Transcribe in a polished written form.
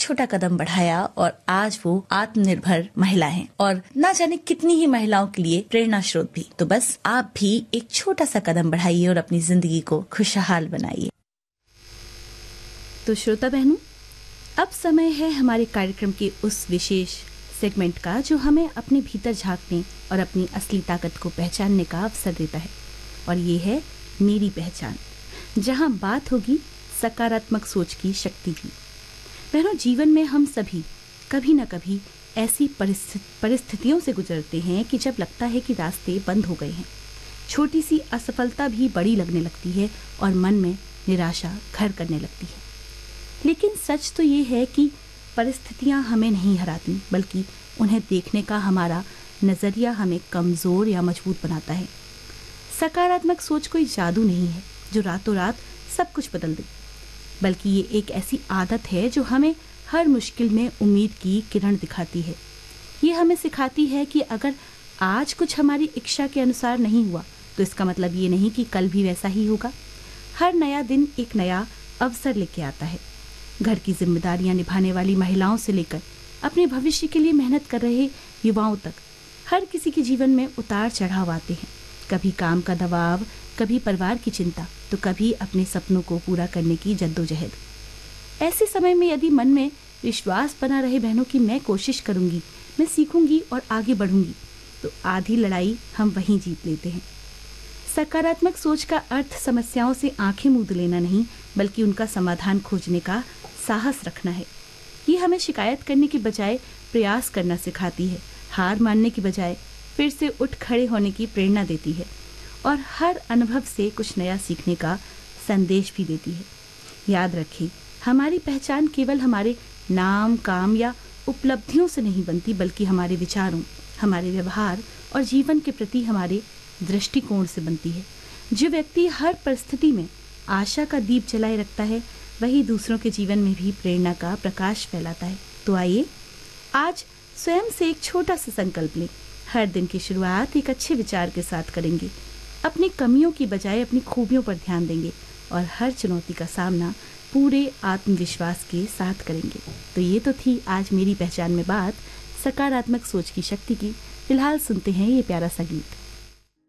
छोटा कदम बढ़ाया और आज वो आत्मनिर्भर महिला हैं और ना जाने कितनी ही महिलाओं के लिए प्रेरणा स्रोत भी। तो बस आप भी एक छोटा सा कदम बढ़ाइए और अपनी जिंदगी को खुशहाल बनाइए। तो श्रोता बहनों, अब समय है हमारे कार्यक्रम के उस विशेष सेगमेंट का जो हमें अपने भीतर झांकने और अपनी असली ताकत को पहचानने का अवसर देता है, और ये है मेरी पहचान, जहां बात होगी सकारात्मक सोच की शक्ति की। बहनों, जीवन में हम सभी कभी न कभी ऐसी परिस्थितियों से गुजरते हैं कि जब लगता है कि रास्ते बंद हो गए हैं, छोटी सी असफलता भी बड़ी लगने लगती है और मन में निराशा घर करने लगती है। लेकिन सच तो ये है कि परिस्थितियां हमें नहीं हराती, बल्कि उन्हें देखने का हमारा नज़रिया हमें कमज़ोर या मजबूत बनाता है। सकारात्मक सोच कोई जादू नहीं है जो रातों रात सब कुछ बदल दे, बल्कि ये एक ऐसी आदत है जो हमें हर मुश्किल में उम्मीद की किरण दिखाती है। ये हमें सिखाती है कि अगर आज कुछ हमारी इच्छा के अनुसार नहीं हुआ तो इसका मतलब ये नहीं कि कल भी वैसा ही होगा। हर नया दिन एक नया अवसर लेके आता है। घर की जिम्मेदारियां निभाने वाली महिलाओं से लेकर अपने भविष्य के लिए मेहनत कर रहे युवाओं तक हर किसी के जीवन में उतार चढ़ाव आते हैं। कभी काम का दबाव, कभी परिवार की चिंता, तो कभी अपने सपनों को पूरा करने की जद्दोजहद। ऐसे समय में यदि मन में विश्वास बना रहे बहनों कि मैं कोशिश करूंगी, मैं सीखूंगी और आगे बढ़ूंगी, तो आधी लड़ाई हम वहीं जीत लेते हैं। सकारात्मक सोच का अर्थ समस्याओं से आंखें मूंद लेना नहीं, बल्कि उनका समाधान खोजने का साहस रखना है। ये हमें शिकायत करने की बजाय प्रयास करना सिखाती है, हार मानने की बजाय फिर से उठ खड़े होने की प्रेरणा देती है और हर अनुभव से कुछ नया सीखने का संदेश भी देती है। याद रखें, हमारी पहचान केवल हमारे नाम, काम या उपलब्धियों से नहीं बनती, बल्कि हमारे विचारों, हमारे व्यवहार और जीवन के प्रति हमारे दृष्टिकोण से बनती है। जो व्यक्ति हर परिस्थिति में आशा का दीप जलाए रखता है, वही दूसरों के जीवन में भी प्रेरणा का प्रकाश फैलाता है। तो आइए आज स्वयं से एक छोटा सा संकल्प लें। हर दिन की शुरुआत एक अच्छे विचार के साथ करेंगे, अपनी कमियों की बजाय अपनी खूबियों पर ध्यान देंगे और हर चुनौती का सामना पूरे आत्मविश्वास के साथ करेंगे। तो ये तो थी आज मेरी पहचान में बात सकारात्मक सोच की शक्ति की। फिलहाल सुनते हैं ये प्यारा सा गीत।